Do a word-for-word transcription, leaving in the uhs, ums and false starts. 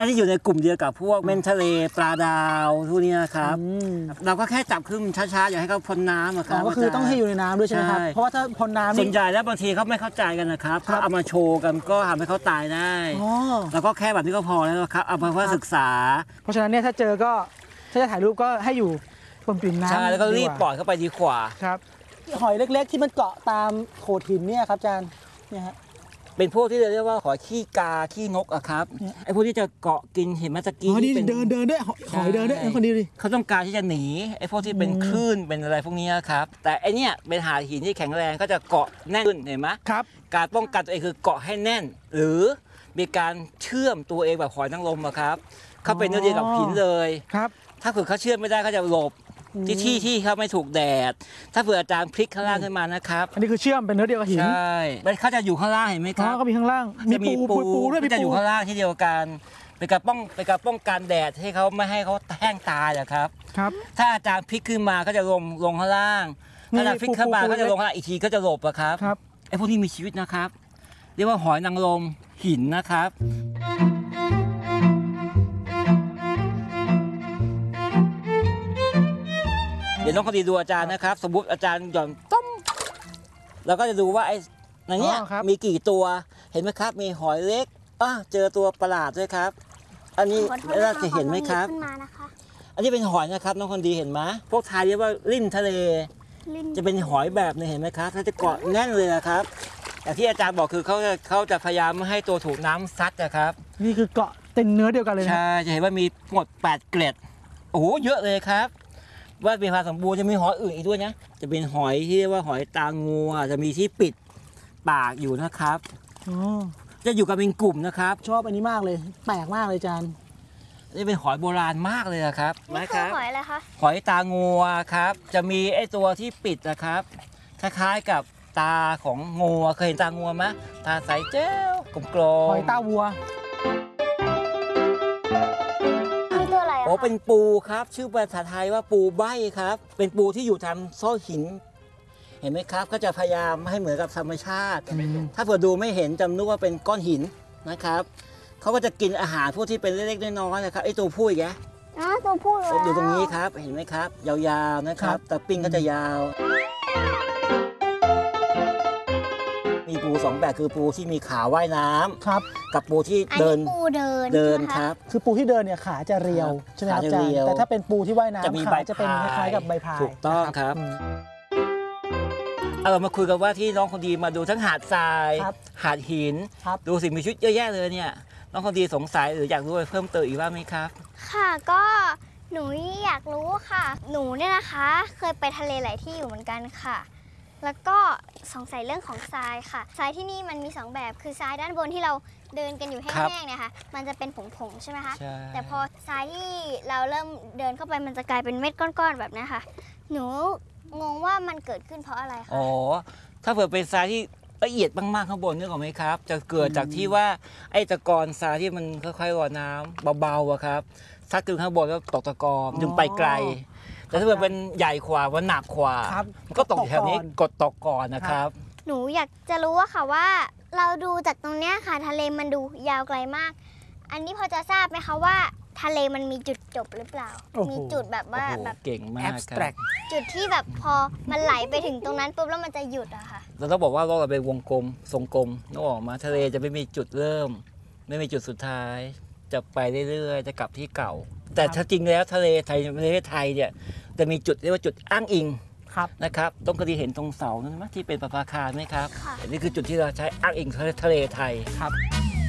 อันนี้อยู่ในกลุ่มเดียวกับพวกเม่นทะเลปลาดาวทุกนี้ครับเราก็แค่จับขึ้นช้าๆอย่าให้เขาพ้นน้ำครับก็คือต้องให้อยู่ในน้ำด้วยใช่ไหมครับเพราะว่าถ้าพ้นน้ำส่วนใหญ่แล้วบางทีเขาไม่เข้าใจกันนะครับเขาเอามาโชว์กันก็ทำให้เขาตายได้แล้วก็แค่แบบนี้ก็พอแล้วครับเอามาเพื่อศึกษาเพราะฉะนั้นเนี่ยถ้าเจอก็ถ้าจะถ่ายรูปก็ให้อยู่บนผิวน้ำใช่แล้วก็รีบปล่อยเข้าไปดีกว่าครับหอยเล็กๆที่มันเกาะตามโขดหินเนี่ยครับอาจารย์เนี่ยฮะเป็นพวกที่เรียกว่าหอยขี้กาขี้นกอะครับไอ้พวกที่จะเกาะกินเห็นไหมตะกี้นี่เดินเดินด้วยหอยเดินด้วยคนดีดิเขาต้องการที่จะหนีไอ้พวกที่เป็นคลื่นเป็นอะไรพวกนี้ครับแต่ไอ้นี่เป็นหาดหินที่แข็งแรงก็จะเกาะแน่นขึ้นเห็นไหมครับการป้องกันตัวเองคือเกาะให้แน่นหรือมีการเชื่อมตัวเองแบบหอยนางรมอะครับเขาเป็นเนื้อเดียวกับหินเลยครับถ้าเผื่อเขาเชื่อมไม่ได้เขาจะหลบที่ที่ที่เขาไม่ถูกแดดถ้าเผื่ออาจารย์พลิกข้างล่างขึ้นมานะครับอันนี้คือเชื่อมเป็นเนื้อเดียวกับหินใช่เขาจะอยู่ข้างล่างเห็นไหมครับก็มีข้างล่างมีปูปูด้วยจะอยู่ข้างล่างที่เดียวกันเป็นการป้องเป็นการป้องกันแดดให้เขาไม่ให้เขาแห้งตายนะครับครับถ้าอาจารย์พลิกขึ้นมาก็จะลงลงข้างล่างถ้าอาจารย์พลิกขึ้นมาก็จะลงข้างล่างอีกทีก็จะหลบอะครับไอ้พวกนี้มีชีวิตนะครับเรียกว่าหอยนางรมหินนะครับเดี๋ยวน้องคนดีดูอาจารย์นะครับสมมติอาจารย์หย่อนต้มเราก็จะดูว่าไอ้ในนี้มีกี่ตัวเห็นไหมครับมีหอยเล็กอ่ะเจอตัวประหลาดด้วยครับอันนี้เราจะเห็นไหมครับอันนี้เป็นหอยนะครับน้องคนดีเห็นไหมพวกไทยเรียกว่าลิ้นทะเลจะเป็นหอยแบบนี้เห็นไหมครับเขาจะเกาะแน่นเลยนะครับอย่างที่อาจารย์บอกคือเขาจะเขาจะพยายามไม่ให้ตัวถูกน้ำซัดนะครับนี่คือเกาะเป็นเนื้อเดียวกันเลยนะใช่จะเห็นว่ามีหมดแปดเกล็ดโอ้โหเยอะเลยครับว่าเป็นความสมบูรณ์จะมีหอยอื่นอีกด้วยนะจะเป็นหอยที่เรียกว่าหอยตางูจะมีที่ปิดปากอยู่นะครับจะอยู่กันเป็นกลุ่มนะครับชอบอันนี้มากเลยแปลกมากเลยอาจารย์นี่เป็นหอยโบราณมากเลยครับนี่คือหอยอะไรคะหอยตางูครับจะมีไอตัวที่ปิดนะครับคล้ายๆกับตาของงูเคยเห็นตางูไหมตาใสเจ้ากลมๆหอยตาวัวโอ้เป็นปูครับชื่อภาษาไทยว่าปูใบครับเป็นปูที่อยู่ตามซอกหินเห็นไหมครับก็จะพยายามให้เหมือนกับธรรมชาติถ้าเผื่อดูไม่เห็นจำนึกว่าเป็นก้อนหินนะครับเขาก็จะกินอาหารพวกที่เป็นเล็กๆน้อยๆนะครับไอ้ตัวผู้อีกแกอ๋อตัวผู้อยู่ตรงนี้ครับเห็นไหมครับยาวๆนะครับแต่ปิ้งก็จะยาวมีปูสองแบบคือปูที่มีขาว่ายน้ำครับกับปูที่เดินปูเดินเดินครับคือปูที่เดินเนี่ยขาจะเรียวใช่ไหมครับอาจารย์แต่ถ้าเป็นปูที่ว่ายน้ำขาจะเป็นคล้ายๆกับใบพายถูกต้องครับเอาเรามาคุยกันว่าที่น้องคนดีมาดูทั้งหาดทรายหาดหินดูสิ่งมีชีวิตเยอะแยะเลยเนี่ยน้องคนดีสงสัยหรืออยากรู้อะไรเพิ่มเติมอีกว่าไหมครับค่ะก็หนูอยากรู้ค่ะหนูเนี่ยนะคะเคยไปทะเลหลายที่อยู่เหมือนกันค่ะแล้วก็สงสัยเรื่องของทรายค่ะทรายที่นี่มันมีสองแบบคือทรายด้านบนที่เราเดินกันอยู่แห้งๆเนี่ยค่ะมันจะเป็นผงๆใช่ไหมคะแต่พอทรายที่เราเริ่มเดินเข้าไปมันจะกลายเป็นเม็ดก้อนๆแบบนี้ค่ะหนูงงว่ามันเกิดขึ้นเพราะอะไรคะอ๋อถ้าเผื่อเป็นทรายที่ละเอียดมากๆข้างบนนึกออกไหมครับจะเกิดจากที่ว่าไอ้ตะกอนทรายที่มันค่อยๆลอยน้ำเบาๆอะครับซัดขึ้นข้างบนแล้วตกตะกอนจึงไปไกลแต่ถ้าเกิดเป็นใหญ่กว่าว่าหนักกว่ามันก็ตกแถวนี้กดตกก่อนนะครับหนูอยากจะรู้ว่าค่ะว่าเราดูจากตรงเนี้ยค่ะทะเลมันดูยาวไกลมากอันนี้พอจะทราบไหมคะว่าทะเลมันมีจุดจบหรือเปล่ามีจุดแบบว่าแบบเก่งมากครับจุดที่แบบพอมันไหลไปถึงตรงนั้นปุ๊บแล้วมันจะหยุดอะค่ะเราต้องบอกว่าโลกเราเป็นวงกลมทรงกลมนึกออกมาทะเลจะไม่มีจุดเริ่มไม่มีจุดสุดท้ายจะไปเรื่อยๆจะกลับที่เก่าแต่ถ้าจริงแล้วทะเลไทยประเทศไทยเนี่ยจะมีจุดเรียกว่าจุดอ้างอิงนะครับต้องคดีเห็นตรงเสานั้นไหมที่เป็นประภาคารไหมครับนี่คือจุดที่เราใช้อ้างอิงทะเลไทยครับ